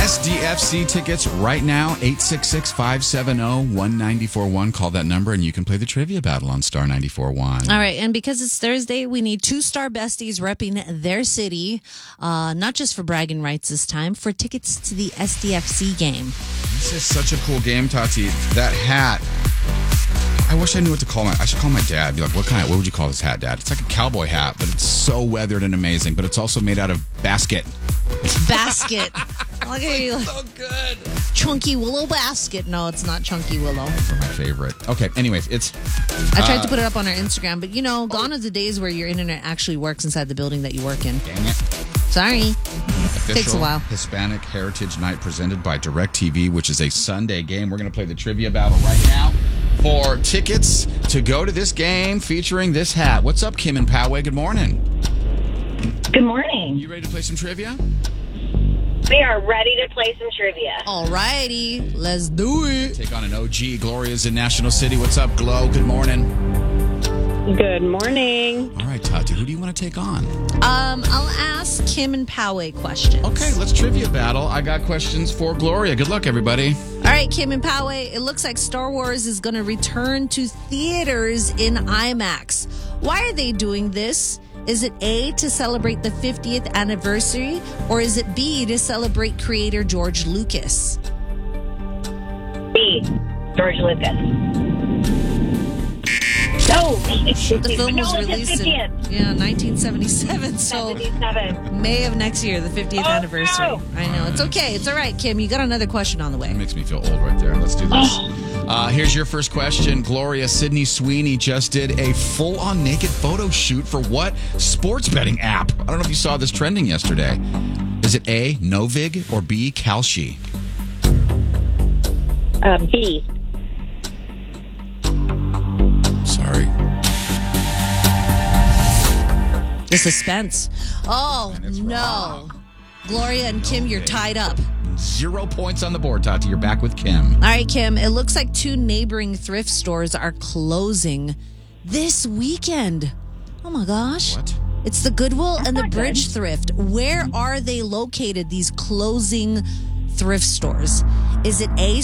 SDFC tickets right now, 866-570-1941. Call that number and you can play the trivia battle on Star 94.1. All right, and because it's Thursday, we need two Star besties repping their city, not just for bragging rights this time, for tickets to the SDFC game. This is such a cool game, Tati. That hat. I wish I knew what to call I should call my dad. Be like, what would you call this hat, Dad? It's like a cowboy hat, but it's so weathered and amazing. But it's also made out of basket. Basket. Look at you. So good. Chunky Willow basket. No, it's not Chunky Willow. For my favorite. Okay, anyways, it's... I tried to put it up on our Instagram, but gone are the days where your internet actually works inside the building that you work in. Dang it. Sorry. Official Takes a while. Hispanic Heritage Night presented by DirecTV, which is a Sunday game. We're going to play the trivia battle right now for tickets to go to this game featuring this hat. What's up, Kim and Poway? Good morning. Good morning. You ready to play some trivia? We are ready to play some trivia. All righty. Let's do it. Take on an OG. Gloria's in National City. What's up, Glow? Good morning. Good morning. All right, Tati, who do you want to take on? I'll ask Kim and Poway questions. Okay, let's trivia battle. I got questions for Gloria. Good luck, everybody. All right, Kim and Poway, it looks like Star Wars is going to return to theaters in IMAX. Why are they doing this? Is it A, to celebrate the 50th anniversary, or is it B, to celebrate creator George Lucas? B, George Lucas. No, The film was released in 1977, so 77. May of next year, the 50th anniversary. No. I know. It's okay. It's all right, Kim. You got another question on the way. That makes me feel old right there. Let's do this. Here's your first question. Gloria, Sydney Sweeney just did a full-on naked photo shoot for what sports betting app? I don't know if you saw this trending yesterday. Is it A, Novig, or B, Kalshi? B. Sorry. The suspense. Oh, it's no. wrong. Gloria and Kim, you're tied up. 0 points on the board, Tati. You're back with Kim. All right, Kim, it looks like two neighboring thrift stores are closing this weekend. Oh, my gosh. What? It's the Goodwill and the not Bridge good. Thrift. Where are they located, these closing thrift stores? Is it A,